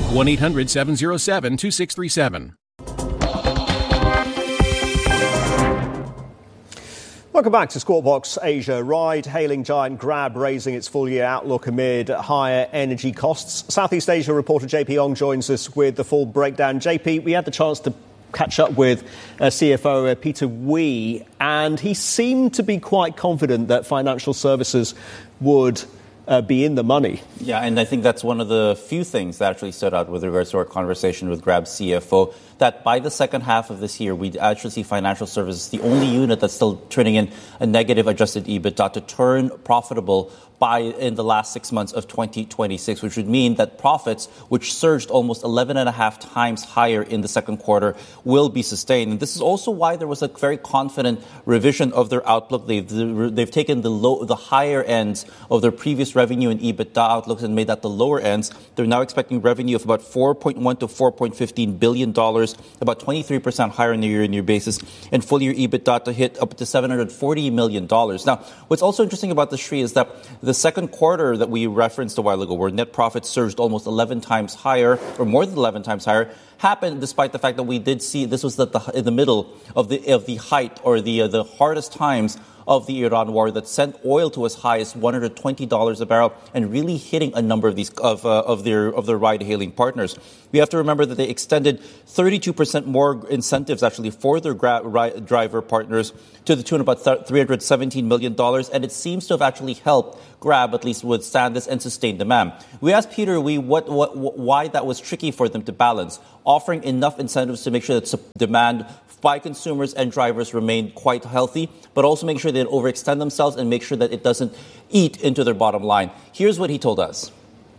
1-800-707-2637. Welcome back to Squawk Box Asia. Ride-hailing giant Grab raising its full-year outlook amid higher energy costs. Southeast Asia reporter JP Ong joins us with the full breakdown. JP, we had the chance to catch up with CFO Peter Wee, and he seemed to be quite confident that financial services would be in the money. Yeah, and I think that's one of the few things that actually stood out with regards to our conversation with Grab's CFO, that by the second half of this year, we'd actually see financial services, the only unit that's still turning in a negative adjusted EBITDA, to turn profitable in the last 6 months of 2026, which would mean that profits, which surged almost 11.5 times higher in the second quarter, will be sustained. And this is also why there was a very confident revision of their outlook. They've taken the higher ends of their previous revenue and EBITDA outlooks and made that the lower ends. They're now expecting revenue of about $4.1 to $4.15 billion, about 23% higher on a year-on-year basis, and full-year EBITDA to hit up to $740 million. Now, what's also interesting about the Sri is that the second quarter that we referenced a while ago, where net profits surged almost 11 times higher, or more than 11 times higher, happened despite the fact that we did see this was in the middle of the height, or the hardest times of the Iran war, that sent oil to as high as $120 a barrel, and really hitting a number of these of their ride-hailing partners. We have to remember that they extended 32% more incentives actually for their driver partners, to the tune of about $317 million, and it seems to have actually helped Grab at least withstand this and sustain demand. We asked Peter why that was tricky for them to balance, offering enough incentives to make sure that demand by consumers and drivers remain quite healthy, but also make sure they don't overextend themselves and make sure that it doesn't eat into their bottom line. Here's what he told us.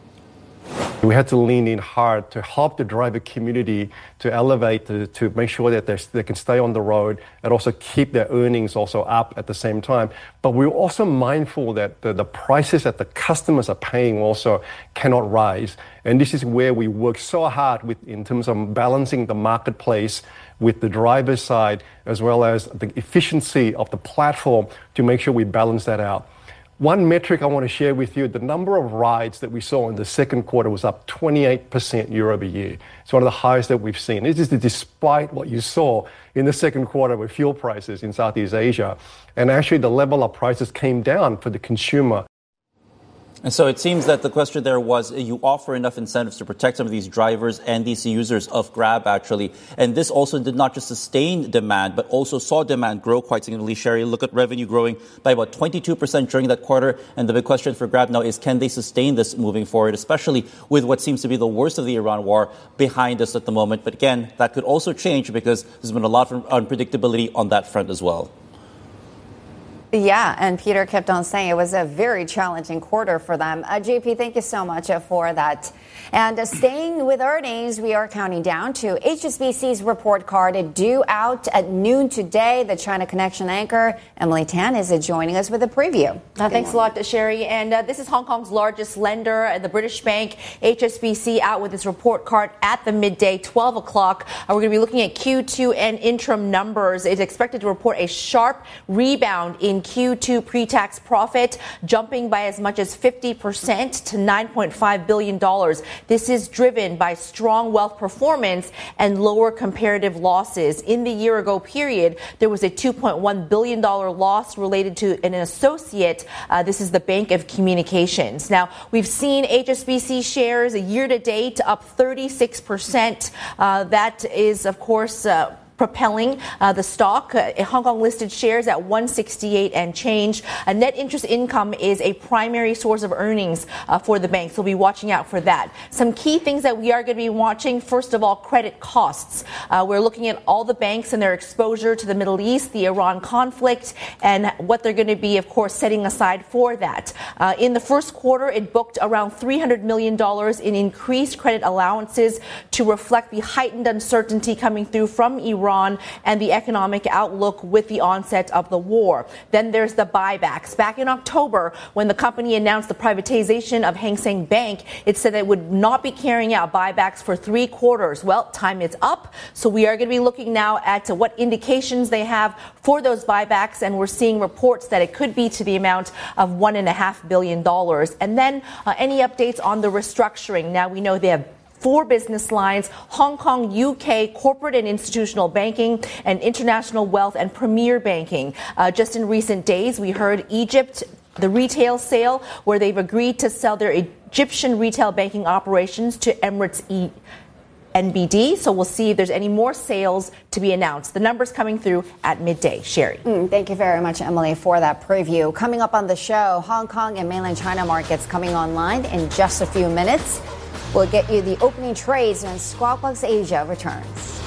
We had to lean in hard to help the driver community to elevate, to make sure that they can stay on the road and also keep their earnings also up at the same time. But we're also mindful that the prices that the customers are paying also cannot rise. And this is where we work so hard in terms of balancing the marketplace with the driver's side, as well as the efficiency of the platform, to make sure we balance that out. One metric I want to share with you, the number of rides that we saw in the second quarter was up 28% year over year. It's one of the highest that we've seen. This is despite what you saw in the second quarter with fuel prices in Southeast Asia. And actually the level of prices came down for the consumer. And so it seems that the question there was, you offer enough incentives to protect some of these drivers and these users of Grab, actually. And this also did not just sustain demand, but also saw demand grow quite significantly. Sherry, look at revenue growing by about 22% during that quarter. And the big question for Grab now is, can they sustain this moving forward, especially with what seems to be the worst of the Iran war behind us at the moment. But again, that could also change, because there's been a lot of unpredictability on that front as well. Yeah, and Peter kept on saying it was a very challenging quarter for them. JP, thank you so much for that. And staying with earnings, we are counting down to HSBC's report card due out at noon today. The China Connection anchor, Emily Tan, is joining us with a preview. Thanks a lot, Sherry. And this is Hong Kong's largest lender, the British bank, HSBC, out with its report card at the midday, 12 o'clock. We're going to be looking at Q2 and interim numbers. It's expected to report a sharp rebound in Q2 pre-tax profit, jumping by as much as 50% to $9.5 billion. This is driven by strong wealth performance and lower comparative losses. In the year-ago period, there was a $2.1 billion loss related to an associate. This is the Bank of Communications. Now, we've seen HSBC shares year-to-date up 36%. That is, of course, propelling the stock. Hong Kong listed shares at 168 and change. Net interest income is a primary source of earnings for the bank, so we'll be watching out for that. Some key things that we are going to be watching, first of all, credit costs. We're looking at all the banks and their exposure to the Middle East, the Iran conflict, and what they're going to be, of course, setting aside for that. In the first quarter, it booked around $300 million in increased credit allowances to reflect the heightened uncertainty coming through from Iran and the economic outlook with the onset of the war. Then there's the buybacks. Back in October, when the company announced the privatization of Hang Seng Bank, it said it would not be carrying out buybacks for 3 quarters. Well, time is up, so we are going to be looking now at what indications they have for those buybacks, and we're seeing reports that it could be to the amount of $1.5 billion. And then any updates on the restructuring. Now, we know they have 4 business lines: Hong Kong, UK, corporate and institutional banking, and international wealth and premier banking. Just in recent days, we heard Egypt, the retail sale, where they've agreed to sell their Egyptian retail banking operations to Emirates NBD. So we'll see if there's any more sales to be announced. The numbers coming through at midday. Sherry. Thank you very much, Emily, for that preview. Coming up on the show, Hong Kong and mainland China markets coming online in just a few minutes. We'll get you the opening trades when Squawk Box Asia returns.